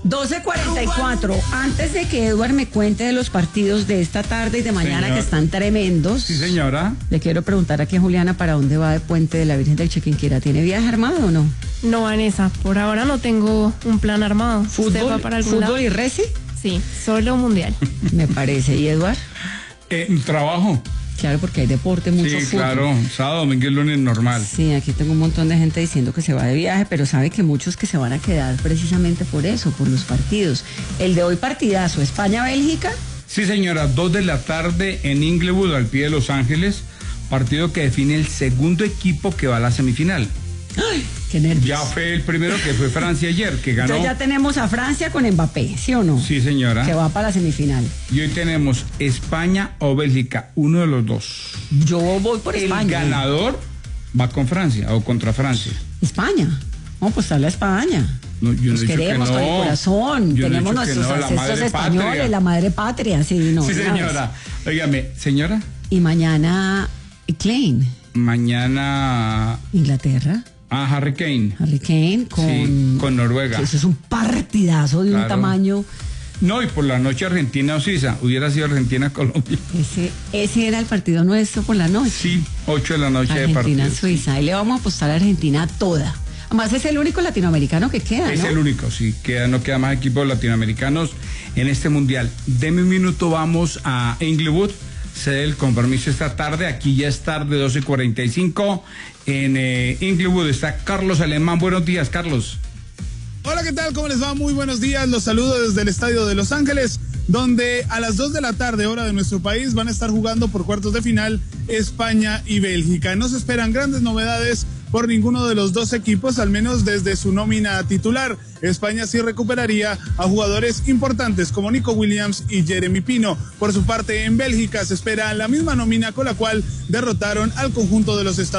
12:44. Antes de que Eduard me cuente de los partidos de esta tarde y de mañana, Señor. que están tremendos. Sí, señora. Le quiero preguntar aquí a Juliana para dónde va de Puente de la Virgen del Chiquinquirá. ¿Tiene viaje armado o no? No, Vanessa, por ahora no tengo un plan armado. ¿Usted va para algún lado? ¿Fútbol y reci? Sí, solo mundial. Me parece. ¿Y Eduard? Trabajo. Claro, porque hay deporte, mucho Sí, fútbol. claro. Sábado, domingo y lunes normal. Sí, aquí tengo un montón de gente diciendo que se va de viaje, pero sabe que muchos que se van a quedar precisamente por eso, por los partidos. El de hoy partidazo, España-Bélgica. Sí, señora. 2 de la tarde en Inglewood, al pie de Los Ángeles. Partido que define el segundo equipo que va a la semifinal. ¡Ay, qué nervios! Ya fue el primero, que fue Francia ayer, que ganó. Entonces ya tenemos a Francia con Mbappé, ¿sí o no? Sí, señora. Que va para la semifinal. Y hoy tenemos España o Bélgica, uno de los dos. Yo voy por El España. ganador va con Francia o contra Francia. España. Vamos a apostarle a España. No, yo no Nos he dicho queremos que no. con el corazón. Yo no he Tenemos dicho que nuestros no, la ancestros madre españoles, patria. la madre patria, sí, no. Sí, una señora. Óigame, señora, vez. Y mañana, Klein, mañana Inglaterra, Harry Kane. Harry Kane con Noruega. Eso es un partidazo de un Claro. tamaño. No, y por la noche Argentina o Suiza. Hubiera sido Argentina-Colombia. Ese era el partido nuestro por la noche. Sí, 8 de la noche de partido. Argentina-Suiza. Ahí le vamos a apostar a Argentina toda. Además es el único latinoamericano que queda, Es ¿no? el único, sí. No queda más equipos latinoamericanos en este mundial. Deme un minuto, vamos a Inglewood. Se dé el compromiso esta tarde. Aquí ya es tarde, 12:45. En Inglewood está Carlos Alemán. Buenos días, Carlos. Hola, ¿qué tal? ¿Cómo les va? Muy buenos días. Los saludo desde el estadio de Los Ángeles, donde a las 2 de la tarde, hora de nuestro país, van a estar jugando por cuartos de final España y Bélgica. No se esperan grandes novedades por ninguno de los dos equipos, al menos desde su nómina titular. España sí recuperaría a jugadores importantes como Nico Williams y Jeremy Pino. Por su parte, en Bélgica se espera la misma nómina con la cual derrotaron al conjunto de los Estados Unidos.